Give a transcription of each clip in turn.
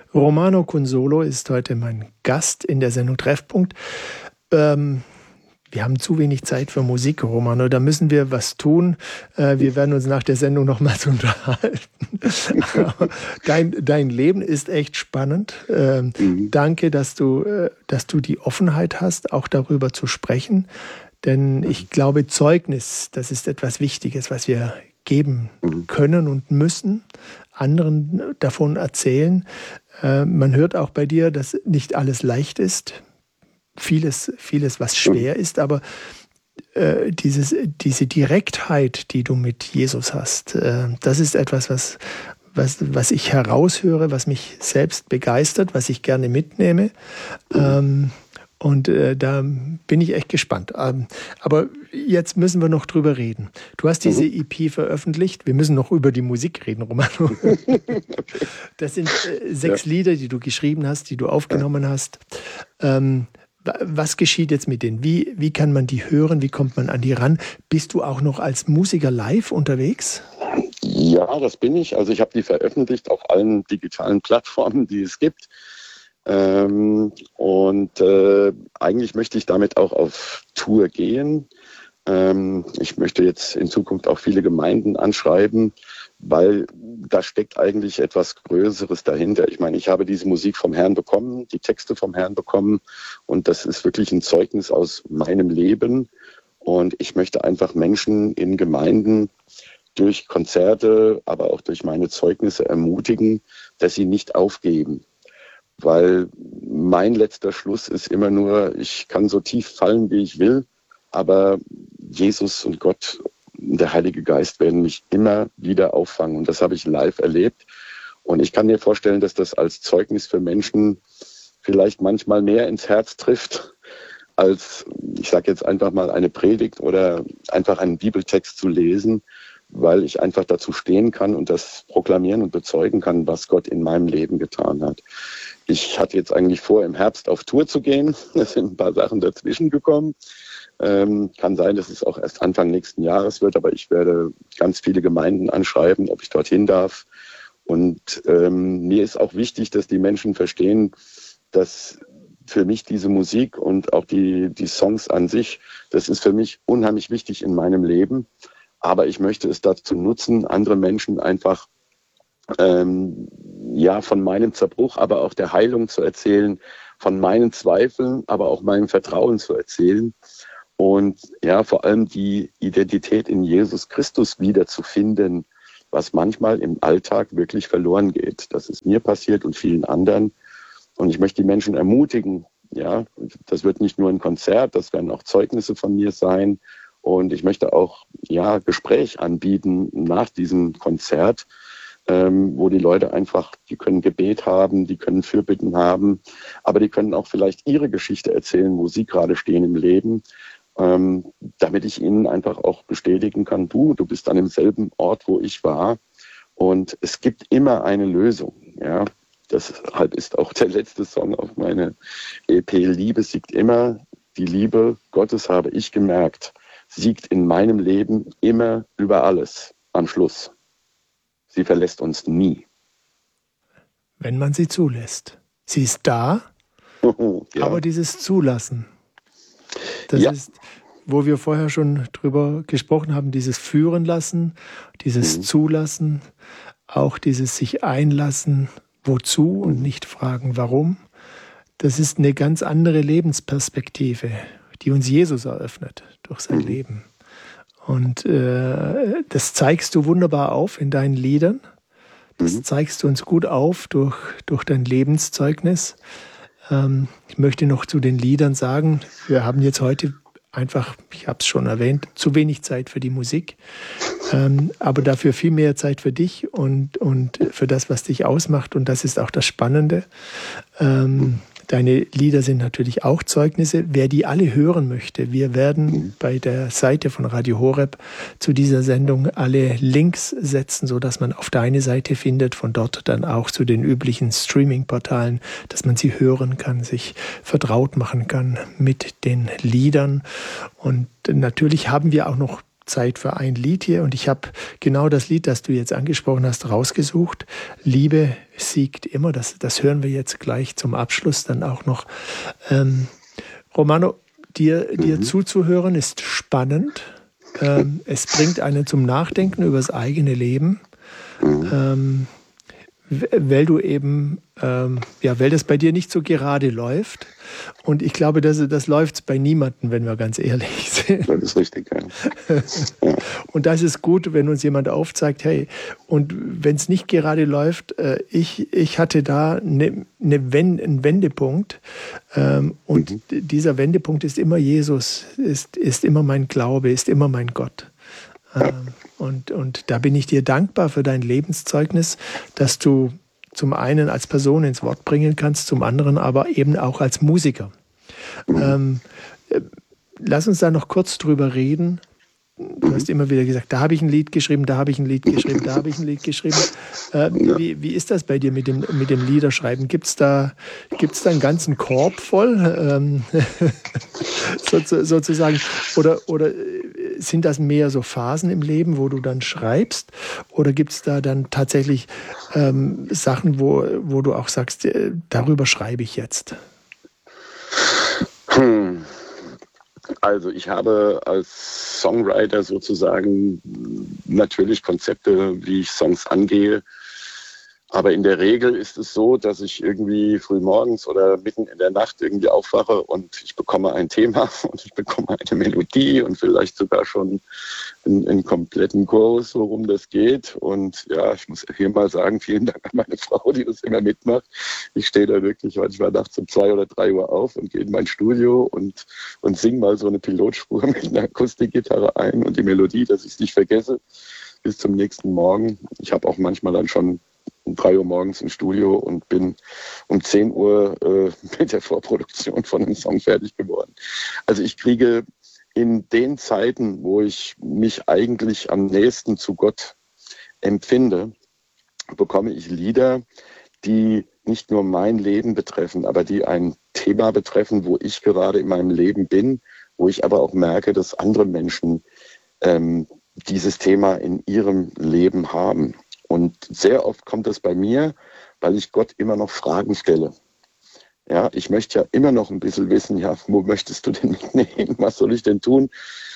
Romano Consolo ist heute mein Gast in der Sendung Treffpunkt. Wir haben zu wenig Zeit für Musik, Romano. Da müssen wir was tun. Wir werden uns nach der Sendung nochmals unterhalten. Dein Leben ist echt spannend. Danke, dass du die Offenheit hast, auch darüber zu sprechen. Denn ich glaube, Zeugnis, das ist etwas Wichtiges, was wir geben können und müssen, anderen davon erzählen. Man hört auch bei dir, dass nicht alles leicht ist. Vieles, was schwer ist, aber diese Direktheit, die du mit Jesus hast, das ist etwas, was ich heraushöre, was mich selbst begeistert, was ich gerne mitnehme. Und da bin ich echt gespannt. Aber jetzt müssen wir noch drüber reden. Du hast diese EP veröffentlicht. Wir müssen noch über die Musik reden, Romano. Das sind 6 Lieder, die du geschrieben hast, die du aufgenommen hast. Was geschieht jetzt mit denen? Wie kann man die hören? Wie kommt man an die ran? Bist du auch noch als Musiker live unterwegs? Ja, das bin ich. Also ich habe die veröffentlicht auf allen digitalen Plattformen, die es gibt. Eigentlich möchte ich damit auch auf Tour gehen. Ich möchte jetzt in Zukunft auch viele Gemeinden anschreiben, weil da steckt eigentlich etwas Größeres dahinter. Ich meine, ich habe diese Musik vom Herrn bekommen, die Texte vom Herrn bekommen und das ist wirklich ein Zeugnis aus meinem Leben. Und ich möchte einfach Menschen in Gemeinden durch Konzerte, aber auch durch meine Zeugnisse ermutigen, dass sie nicht aufgeben. Weil mein letzter Schluss ist immer nur, ich kann so tief fallen, wie ich will, aber Jesus und Gott, der Heilige Geist werden mich immer wieder auffangen. Und das habe ich live erlebt. Und ich kann mir vorstellen, dass das als Zeugnis für Menschen vielleicht manchmal mehr ins Herz trifft, als, ich sage jetzt einfach mal, eine Predigt oder einfach einen Bibeltext zu lesen, weil ich einfach dazu stehen kann und das proklamieren und bezeugen kann, was Gott in meinem Leben getan hat. Ich hatte jetzt eigentlich vor, im Herbst auf Tour zu gehen. Es sind ein paar Sachen dazwischen gekommen. Kann sein, dass es auch erst Anfang nächsten Jahres wird, aber ich werde ganz viele Gemeinden anschreiben, ob ich dorthin darf. Und mir ist auch wichtig, dass die Menschen verstehen, dass für mich diese Musik und auch die Songs an sich, das ist für mich unheimlich wichtig in meinem Leben. Aber ich möchte es dazu nutzen, andere Menschen einfach von meinem Zerbruch, aber auch der Heilung zu erzählen, von meinen Zweifeln, aber auch meinem Vertrauen zu erzählen. Und ja, vor allem die Identität in Jesus Christus wiederzufinden, was manchmal im Alltag wirklich verloren geht. Das ist mir passiert und vielen anderen. Und ich möchte die Menschen ermutigen. Ja, das wird nicht nur ein Konzert, das werden auch Zeugnisse von mir sein. Und ich möchte auch Gespräch anbieten nach diesem Konzert, wo die Leute einfach, die können Gebet haben, die können Fürbitten haben, aber die können auch vielleicht ihre Geschichte erzählen, wo sie gerade stehen im Leben. Damit ich ihnen einfach auch bestätigen kann, du bist an demselben Ort, wo ich war. Und es gibt immer eine Lösung. Ja, deshalb ist auch der letzte Song auf meiner EP Liebe siegt immer. Die Liebe Gottes, habe ich gemerkt, siegt in meinem Leben immer über alles am Schluss. Sie verlässt uns nie. Wenn man sie zulässt. Sie ist da, aber dieses Zulassen. Das ist, wo wir vorher schon drüber gesprochen haben, dieses Führen lassen, dieses Zulassen, auch dieses sich einlassen, wozu und nicht fragen, warum. Das ist eine ganz andere Lebensperspektive, die uns Jesus eröffnet durch sein Leben. Und das zeigst du wunderbar auf in deinen Liedern. Das zeigst du uns gut auf durch dein Lebenszeugnis. Ich möchte noch zu den Liedern sagen, wir haben jetzt heute einfach, ich habe es schon erwähnt, zu wenig Zeit für die Musik, aber dafür viel mehr Zeit für dich und für das, was dich ausmacht. Und das ist auch das Spannende. Deine Lieder sind natürlich auch Zeugnisse. Wer die alle hören möchte, wir werden bei der Seite von Radio Horeb zu dieser Sendung alle Links setzen, sodass man auf deine Seite findet, von dort dann auch zu den üblichen Streaming-Portalen, dass man sie hören kann, sich vertraut machen kann mit den Liedern. Und natürlich haben wir auch noch Zeit für ein Lied hier und ich habe genau das Lied, das du jetzt angesprochen hast, rausgesucht. Liebe siegt immer. Das hören wir jetzt gleich zum Abschluss dann auch noch. Romano, dir zuzuhören ist spannend. Es bringt einen zum Nachdenken über das eigene Leben. Weil du eben, weil das bei dir nicht so gerade läuft. Und ich glaube, das läuft bei niemandem, wenn wir ganz ehrlich sind. Das ist richtig, ja. Und das ist gut, wenn uns jemand aufzeigt, hey, und wenn es nicht gerade läuft, ich hatte da einen Wendepunkt. Und dieser Wendepunkt ist immer Jesus, ist immer mein Glaube, ist immer mein Gott. Und da bin ich dir dankbar für dein Lebenszeugnis, dass du zum einen als Person ins Wort bringen kannst, zum anderen aber eben auch als Musiker. Lass uns da noch kurz drüber reden. Du hast immer wieder gesagt, da habe ich ein Lied geschrieben, da habe ich ein Lied geschrieben, da habe ich ein Lied geschrieben. Wie ist das bei dir mit dem Liederschreiben? Gibt's da einen ganzen Korb voll, sozusagen? Oder sind das mehr so Phasen im Leben, wo du dann schreibst? Oder gibt es da dann tatsächlich Sachen, wo du auch sagst, darüber schreibe ich jetzt? Also ich habe als Songwriter sozusagen natürlich Konzepte, wie ich Songs angehe. Aber in der Regel ist es so, dass ich irgendwie früh morgens oder mitten in der Nacht irgendwie aufwache und ich bekomme ein Thema und ich bekomme eine Melodie und vielleicht sogar schon einen kompletten Chorus, worum das geht. Und ja, ich muss hier mal sagen, vielen Dank an meine Frau, die das immer mitmacht. Ich stehe da wirklich manchmal nachts um 2 oder 3 Uhr auf und gehe in mein Studio und singe mal so eine Pilotspur mit einer Akustikgitarre ein und die Melodie, dass ich es nicht vergesse, bis zum nächsten Morgen. Ich habe auch manchmal dann schon um 3 Uhr morgens im Studio und bin um 10 Uhr mit der Vorproduktion von einem Song fertig geworden. Also ich kriege in den Zeiten, wo ich mich eigentlich am nächsten zu Gott empfinde, bekomme ich Lieder, die nicht nur mein Leben betreffen, aber die ein Thema betreffen, wo ich gerade in meinem Leben bin, wo ich aber auch merke, dass andere Menschen dieses Thema in ihrem Leben haben. Und sehr oft kommt das bei mir, weil ich Gott immer noch Fragen stelle. Ja, ich möchte ja immer noch ein bisschen wissen, ja, wo möchtest du denn mitnehmen? Was soll ich denn tun,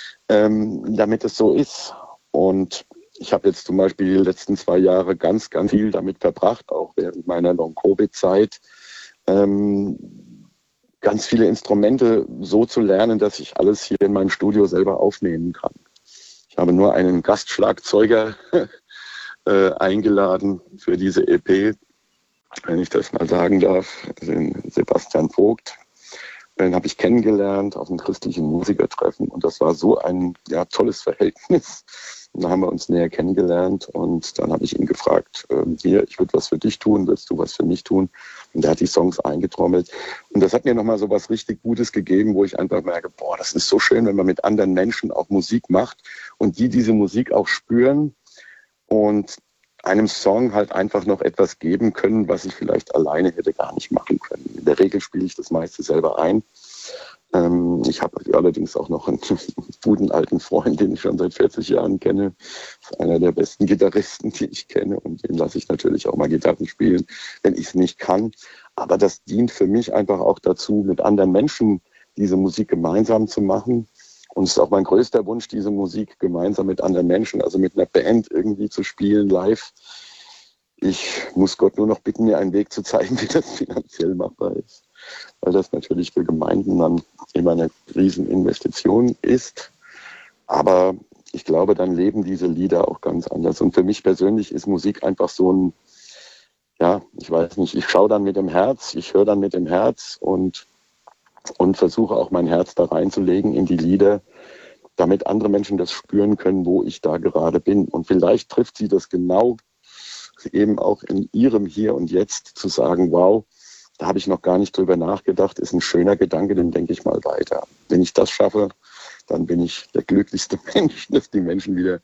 damit es so ist? Und ich habe jetzt zum Beispiel die letzten 2 Jahre ganz, ganz viel damit verbracht, auch während meiner Long-Covid-Zeit, ganz viele Instrumente so zu lernen, dass ich alles hier in meinem Studio selber aufnehmen kann. Ich habe nur einen Gastschlagzeuger eingeladen für diese EP, wenn ich das mal sagen darf, den Sebastian Vogt. Den habe ich kennengelernt auf einem christlichen Musikertreffen und das war so ein tolles Verhältnis. Und da haben wir uns näher kennengelernt und dann habe ich ihn gefragt, hier, ich würde was für dich tun, willst du was für mich tun? Und er hat die Songs eingetrommelt. Und das hat mir nochmal so was richtig Gutes gegeben, wo ich einfach merke, boah, das ist so schön, wenn man mit anderen Menschen auch Musik macht und die diese Musik auch spüren und einem Song halt einfach noch etwas geben können, was ich vielleicht alleine hätte gar nicht machen können. In der Regel spiele ich das meiste selber ein. Ich habe allerdings auch noch einen guten alten Freund, den ich schon seit 40 Jahren kenne. Das ist einer der besten Gitarristen, die ich kenne. Und den lasse ich natürlich auch mal Gitarren spielen, wenn ich es nicht kann. Aber das dient für mich einfach auch dazu, mit anderen Menschen diese Musik gemeinsam zu machen. Und es ist auch mein größter Wunsch, diese Musik gemeinsam mit anderen Menschen, also mit einer Band irgendwie zu spielen, live. Ich muss Gott nur noch bitten, mir einen Weg zu zeigen, wie das finanziell machbar ist. Weil das natürlich für Gemeinden dann immer eine Rieseninvestition ist. Aber ich glaube, dann leben diese Lieder auch ganz anders. Und für mich persönlich ist Musik einfach so ein, ich weiß nicht, ich schaue dann mit dem Herz, ich höre dann mit dem Herz und versuche auch mein Herz da reinzulegen in die Lieder, damit andere Menschen das spüren können, wo ich da gerade bin. Und vielleicht trifft sie das genau eben auch in ihrem Hier und Jetzt zu sagen, wow, da habe ich noch gar nicht drüber nachgedacht, ist ein schöner Gedanke, den denke ich mal weiter. Wenn ich das schaffe, dann bin ich der glücklichste Mensch, dass die Menschen wieder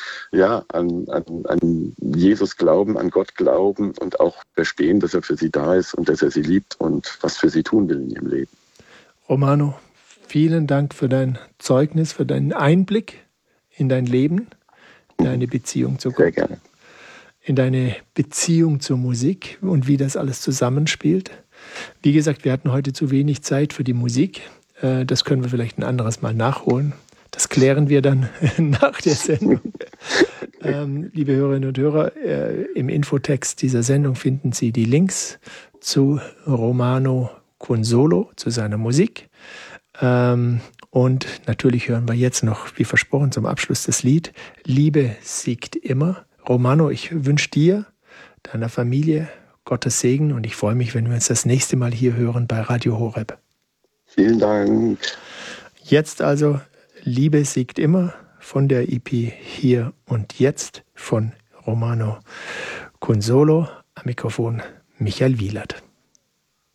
an Jesus glauben, an Gott glauben und auch verstehen, dass er für sie da ist und dass er sie liebt und was für sie tun will in ihrem Leben. Romano, vielen Dank für dein Zeugnis, für deinen Einblick in dein Leben, deine Beziehung zu Gott. Sehr gerne. In deine Beziehung zur Musik und wie das alles zusammenspielt. Wie gesagt, wir hatten heute zu wenig Zeit für die Musik. Das können wir vielleicht ein anderes Mal nachholen. Das klären wir dann nach der Sendung. Liebe Hörerinnen und Hörer, im Infotext dieser Sendung finden Sie die Links zu Romano Consolo, zu seiner Musik. Und natürlich hören wir jetzt noch, wie versprochen, zum Abschluss das Lied Liebe siegt immer. Romano, ich wünsche dir, deiner Familie Gottes Segen und ich freue mich, wenn wir uns das nächste Mal hier hören bei Radio Horeb. Vielen Dank. Jetzt also Liebe siegt immer von der EP Hier und Jetzt von Romano Consolo. Am Mikrofon Michael Wielert.